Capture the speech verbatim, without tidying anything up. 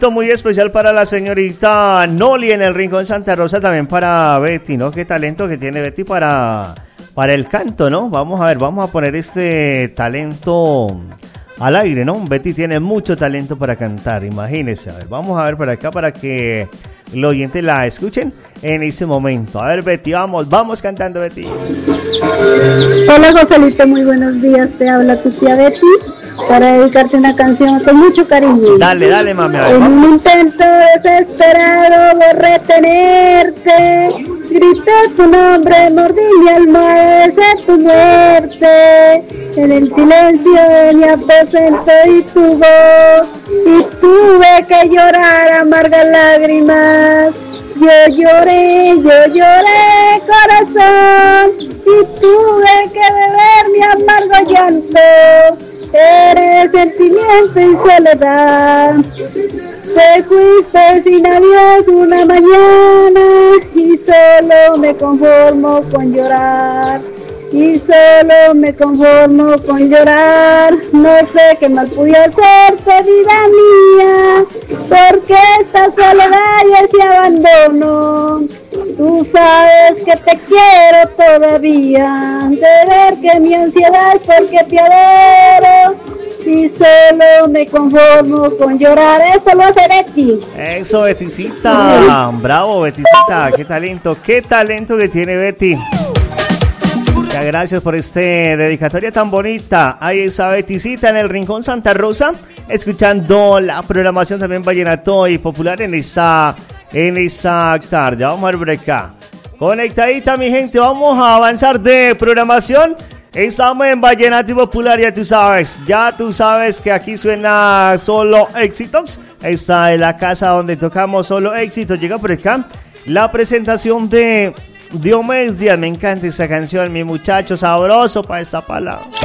Muy especial para la señorita Noli en el Rincón Santa Rosa, también para Betty, ¿no? Qué talento que tiene Betty para, para el canto, ¿no? Vamos a ver, vamos a poner ese talento al aire, ¿no? Betty tiene mucho talento para cantar, imagínense. A ver, vamos a ver por acá para que los oyentes la escuchen en ese momento. A ver, Betty, vamos, vamos cantando, Betty. Hola, Joselito, muy buenos días. Te habla tu tía Betty para dedicarte una canción con mucho cariño. Dale, dale, mami. A ver, en vamos. un intento desesperado de retenerte, grité tu nombre, mordí mi alma, besé tu muerte. En el silencio de mi aposento y tu voz, y tuve que llorar amargas lágrimas. Yo lloré, yo lloré, corazón, y tuve que beber mi amargo llanto. Eres sentimiento y soledad. Te fuiste sin adiós una mañana y solo me conformo con llorar. Y solo me conformo con llorar. No sé qué mal pude hacerte, vida mía, porque esta soledad y ese abandono. Tú sabes que te quiero todavía, de ver que mi ansiedad es porque te adoro. Y solo me conformo con llorar. Esto lo hace Betty. Eso, Bettycita. Bravo, Bettycita. Qué talento, qué talento que tiene Betty. Muchas gracias por este dedicatoria tan bonita. Ahí está Bettycita en el Rincón Santa Rosa, escuchando la programación también vallenato y popular en esa, en esa tarde. Vamos a ver por acá. Conectadita, mi gente, vamos a avanzar de programación. Estamos en vallenato y popular, ya tú sabes. Ya tú sabes que aquí suena solo éxitos. Esta es la casa donde tocamos solo éxitos. Llega por acá la presentación de Diomedes Díaz. Me encanta esa canción, mi muchacho sabroso para esta palabra.